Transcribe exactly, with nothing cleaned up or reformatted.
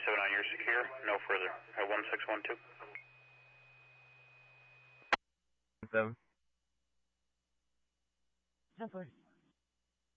seven nine, you're secure. No further. At one six one two. Seven. Ten four.